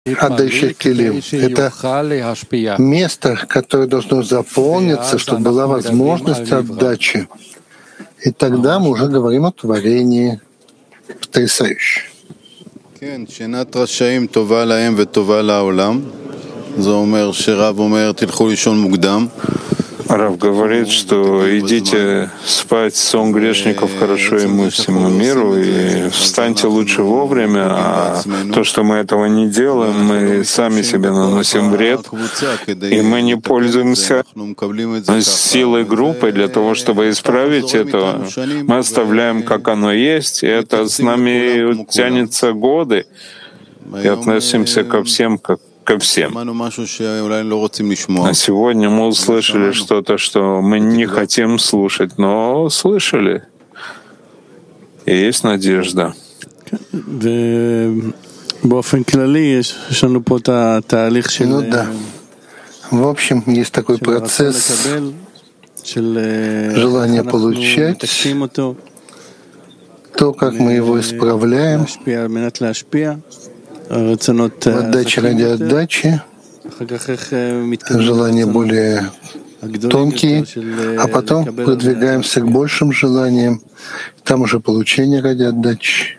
отдающих келим. Это место, которое должно заполниться, чтобы была возможность отдачи. И тогда мы уже говорим о творении потрясающе. Рав говорит, что идите спать, сон грешников хорошо ему и всему миру, и встаньте лучше вовремя, а то, что мы этого не делаем, мы сами себе наносим вред, и мы не пользуемся силой группы для того, чтобы исправить это. Мы оставляем, как оно есть, и это с нами тянется годы, и относимся ко всем как ко всем. А сегодня мы услышали что-то, что мы не хотим слушать, но слышали. И есть надежда. Ну да. В общем, есть такой процесс желания получать, то, как мы его исправляем, отдача ради отдачи, желания более тонкие, а потом продвигаемся к большим желаниям, там уже получение ради отдачи.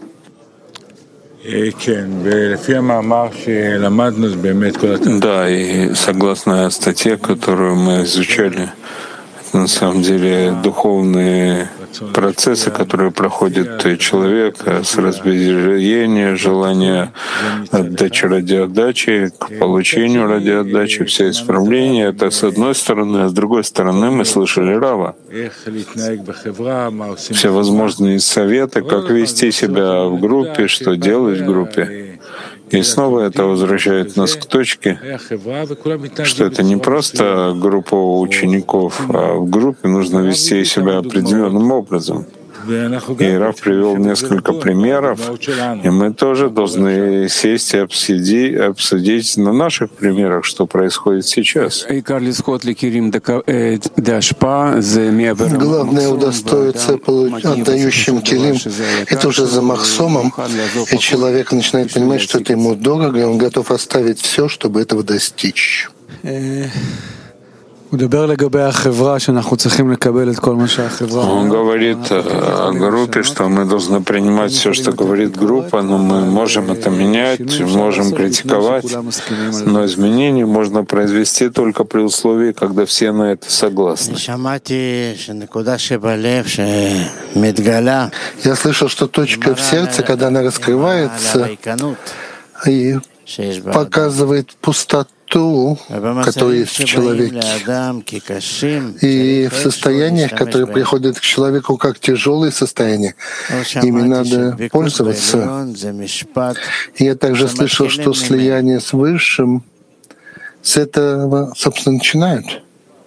Да, и согласно статье, которую мы изучали, это на самом деле духовные процессы, которые проходит человек с разбиения, желания отдачи ради отдачи, к получению ради отдачи, все исправления. Это с одной стороны, а с другой стороны мы слышали Рава. Все возможные советы, как вести себя в группе, что делать в группе. И снова это возвращает нас к точке, что это не просто группа учеников, а в группе нужно вести себя определенным образом. И Рав привел несколько примеров, и мы тоже должны сесть и обсудить на наших примерах, что происходит сейчас. Главное удостоиться отдающим келим. Это уже за махсомом, и человек начинает понимать, что это ему дорого, и он готов оставить все, чтобы этого достичь. Он говорит о группе, что мы должны принимать все, что говорит группа, но мы можем это менять, можем критиковать, но изменения можно произвести только при условии, когда все на это согласны. Я слышал, что точка в сердце, когда она раскрывается и показывает пустоту, которая есть в человеке, и в состояниях, которые приходят к человеку как тяжелые состояния, ими надо пользоваться. И я также слышал, что слияние с Высшим с этого, собственно, начинают.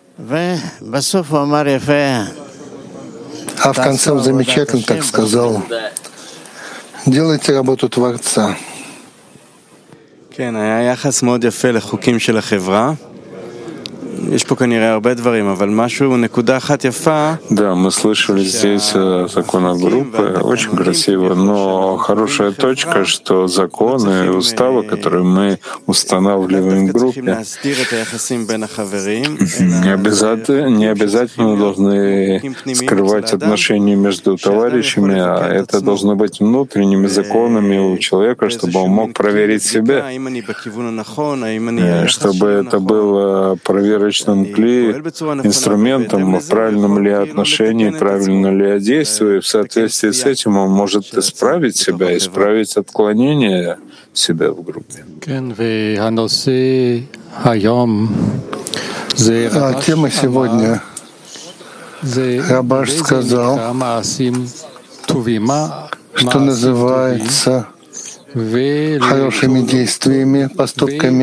А в конце он замечательно так сказал: делайте работу Творца. כן, היה יחס מאוד יפה לחוקים של החברה. יש פה כנראה הרבה דברים, אבל משהו, נקודה אחת יפה. Да, мы слышали здесь законы группы, очень красиво, но хорошая точка, что законы и уставы, которые мы устанавливаем в группе, не обязательно должны скрывать отношения между товарищами, а это должно быть внутренними законами у человека, чтобы он мог проверить себя, чтобы это было проверочным инструментом, в правильном ли отношении, правильно ли я действую. В соответствии с этим он может исправить себя, исправить отклонение себя в группе. Тема сегодня. Рабаш сказал, что называется хорошими действиями, поступками.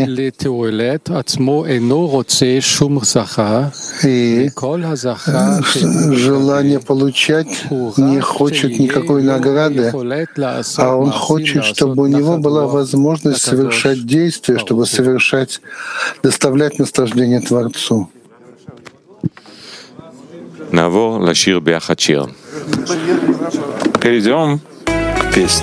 И желание получать не хочет никакой награды, а он хочет, чтобы у него была возможность совершать действия, чтобы доставлять наслаждение Творцу. Перейдем к песне.